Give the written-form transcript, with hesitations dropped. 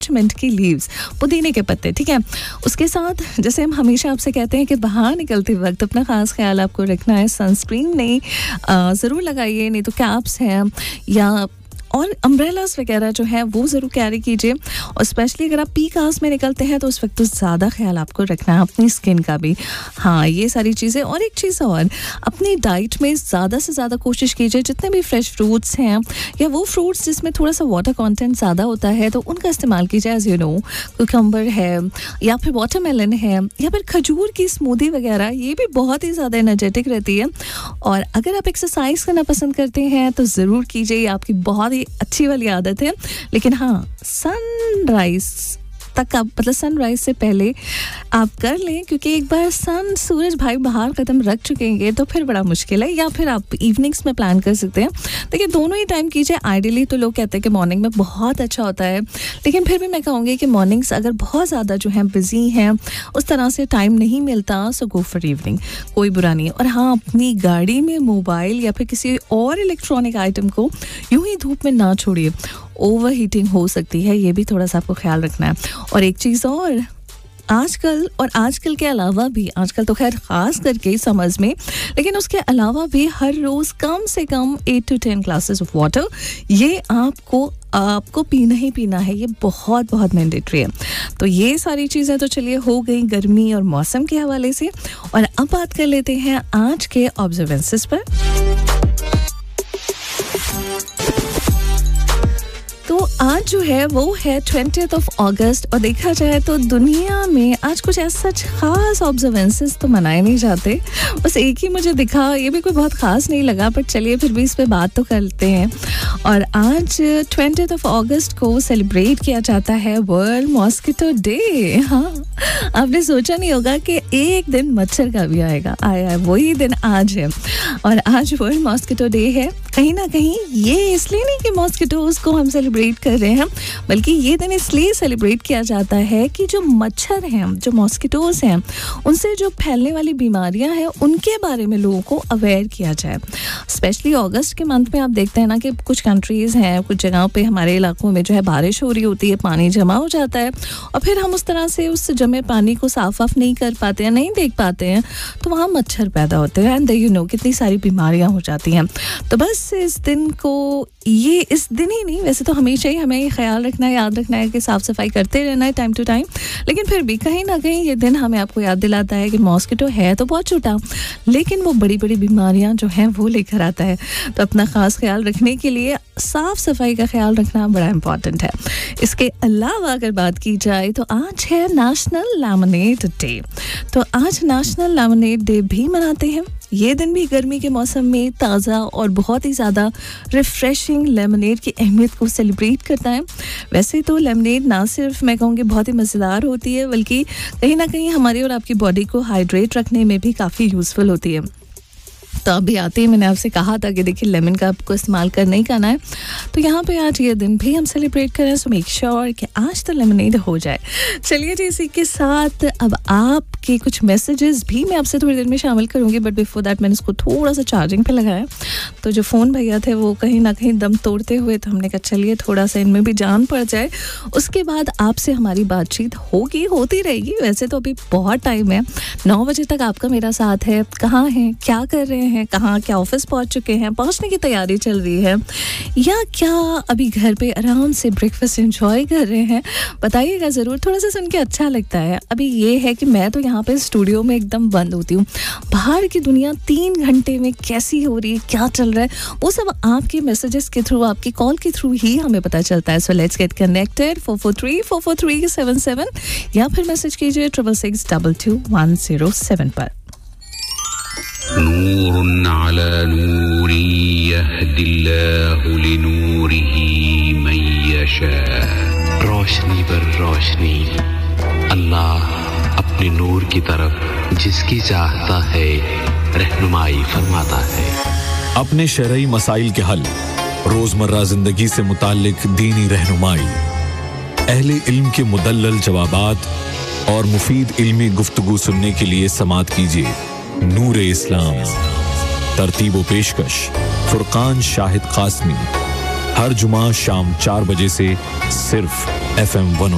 Mint की leaves, पुदीने के पत्ते, ठीक है। उसके साथ जैसे हम हमेशा आपसे कहते हैं कि बाहर निकलते वक्त अपना ख़ास ख्याल आपको रखना है, सनस्क्रीन नहीं ज़रूर लगाइए, नहीं तो कैप्स हैं या और अम्ब्रेलास वगैरह जो है वो ज़रूर कैरी कीजिए। और स्पेशली अगर आप पीक आवर्स में निकलते हैं तो उस वक्त तो ज़्यादा ख्याल आपको रखना है अपनी स्किन का भी। हाँ, ये सारी चीज़ें। और एक चीज़ और, अपनी डाइट में ज़्यादा से ज़्यादा कोशिश कीजिए जितने भी फ्रेश फ्रूट्स हैं या वो फ्रूट्स जिसमें थोड़ा सा वाटर कंटेंट ज़्यादा होता है तो उनका इस्तेमाल कीजिए। एज़ यू नो, कुकम्बर है या फिर वाटरमेलन है या फिर खजूर की स्मूदी वगैरह, ये भी बहुत ही ज़्यादा एनर्जेटिक रहती है। और अगर आप एक्सरसाइज करना पसंद करते हैं तो ज़रूर कीजिए, आपकी बहुत अच्छी वाली आदत है। लेकिन हाँ, सनराइज तक आप मतलब सनराइज से पहले आप कर लें, क्योंकि एक बार सूरज भाई बाहर कदम रख चुकेंगे तो फिर बड़ा मुश्किल है। या फिर आप इवनिंग्स में प्लान कर सकते हैं। देखिए, दोनों ही टाइम कीजिए। आइडियली तो लोग कहते हैं कि मॉर्निंग में बहुत अच्छा होता है, लेकिन फिर भी मैं कहूँगी कि मॉर्निंग्स अगर बहुत ज़्यादा जो है बिजी हैं, उस तरह से टाइम नहीं मिलता, सो गो फॉर इवनिंग, कोई बुरा नहीं है। और हाँ, अपनी गाड़ी में मोबाइल या फिर किसी और इलेक्ट्रॉनिक आइटम को यूं ही धूप में ना छोड़िए, ओवर हीटिंग हो सकती है, ये भी थोड़ा सा आपको ख्याल रखना है। और एक चीज़ और, आजकल के अलावा भी, आजकल तो खैर ख़ास करके समर्स में, लेकिन उसके अलावा भी हर रोज़ कम से कम 8 to 10 ग्लासेस ऑफ वाटर ये आपको पीना ही पीना है। ये बहुत बहुत मैंडेटरी है। तो ये सारी चीज़ें तो चलिए हो गई गर्मी और मौसम के हवाले से। और अब बात कर लेते हैं आज के ऑब्जर्वेंसेस पर। तो आज जो है वो है 20th of August, और देखा जाए तो दुनिया में आज कुछ ऐसा खास ऑब्जर्वेंसेस तो मनाए नहीं जाते। बस एक ही मुझे दिखा, ये भी कोई बहुत खास नहीं लगा, पर चलिए फिर भी इस पे बात तो करते हैं। और आज 20th of August को सेलिब्रेट किया जाता है वर्ल्ड मॉस्किटो डे। हाँ, आपने सोचा नहीं होगा कि एक दिन मच्छर का भी आएगा, आया वही दिन आज है। और आज वर्ल्ड मॉस्किटो डे है। कहीं ना कहीं ये इसलिए नहीं कि मॉस्किटोज को हम सेलिब्रेट कर रहे हैं, बल्कि ये दिन इसलिए सेलिब्रेट किया जाता है कि जो मच्छर हैं, जो मॉस्किटोज हैं, उनसे जो फैलने वाली बीमारियां हैं उनके बारे में लोगों को अवेयर किया जाए। स्पेशली अगस्त के मंथ में आप देखते हैं ना कि कुछ कंट्रीज़ हैं, कुछ जगहों पे हमारे इलाकों में जो है बारिश हो रही होती है, पानी जमा हो जाता है, और फिर हम उस तरह से उस जमे पानी को साफ नहीं कर पाते हैं, नहीं देख पाते हैं, तो वहाँ मच्छर पैदा होते हैं एंड यू नो कितनी सारी बीमारियाँ हो जाती हैं। तो बस इस दिन को, ये इस दिन ही नहीं, वैसे तो हमेशा ही हमें ख्याल रखना है, याद रखना है कि साफ़ सफाई करते रहना है टाइम टू टाइम, लेकिन फिर भी कहीं ना कहीं ये दिन हमें आपको याद दिलाता है कि मॉस्किटो है तो बहुत छोटा, लेकिन वो बड़ी बड़ी बीमारियां जो हैं वो लेकर आता है। तो अपना ख़ास ख्याल रखने के लिए साफ़ सफाई का ख्याल रखना बड़ा इम्पॉर्टेंट है। इसके अलावा अगर बात की जाए तो आज है नेशनल लेमनेड डे। तो आज नेशनल लेमनेड डे भी मनाते हैं। ये दिन भी गर्मी के मौसम में ताज़ा और बहुत ही ज़्यादा रिफ़्रेशिंग लेमनेड की अहमियत को सेलिब्रेट करता है। वैसे तो लेमनेड ना सिर्फ मैं कहूँगी बहुत ही मज़ेदार होती है, बल्कि कहीं ना कहीं हमारी और आपकी बॉडी को हाइड्रेट रखने में भी काफ़ी यूज़फुल होती है। तो अभी आते ही मैंने आपसे कहा था कि देखिए लेमन का आपको इस्तेमाल करना ही करना है, तो यहाँ पे आज ये दिन भी हम सेलिब्रेट करें, सो मेक श्योर कि आज तो लेमनेड हो जाए। चलिए जी, इसी के साथ अब आपके कुछ मैसेजेस भी मैं आपसे थोड़ी देर में शामिल करूँगी, बट बिफोर दैट मैंने इसको थोड़ा सा चार्जिंग पे लगाया, तो जो फ़ोन भैया थे वो कहीं ना कहीं दम तोड़ते हुए, तो हमने कहा चलिए थोड़ा सा इनमें भी जान पड़ जाए, उसके बाद आपसे हमारी बातचीत होती रहेगी। वैसे तो अभी बहुत टाइम है, 9 बजे तक आपका मेरा साथ है। कहाँ हैं, क्या कर रहे हैं, कहाँ क्या ऑफिस पहुंच चुके हैं, पहुंचने की तैयारी चल रही है, या क्या अभी घर पे आराम से ब्रेकफास्ट एंजॉय कर रहे हैं, बताइएगा ज़रूर। थोड़ा सा सुन के अच्छा लगता है। अभी ये है कि मैं तो यहाँ पे स्टूडियो में एकदम बंद होती हूँ, बाहर की दुनिया 3 घंटे में कैसी हो रही है, क्या चल रहा है, वो सब आपके मैसेजेस के थ्रू, आपकी कॉल के थ्रू ही हमें पता चलता है। सो लेट्स गेट कनेक्टेड 443-443-77 या फिर मैसेज कीजिए 666-22-107 पर। नूर अला नूर यहदिल्लाहु लिनूरिही मन यशा। रोशनी पर रोशनी, अल्लाह अपने नूर की तरफ जिसकी चाहता है रहनुमाई फरमाता है। अपने शरई मसाइल के हल, रोजमर्रा जिंदगी से मुताल्लिक दीनी रहनुमाई, अहले इल्म के मुदल्लल जवाबात और मुफीद इल्मी गुफ्तगू सुनने के लिए समात कीजिए नूर इस्लाम। तरतीब व पेशकश फुरकान शाहिद कासमी, हर जुमा शाम 4 बजे से सिर्फ FM 1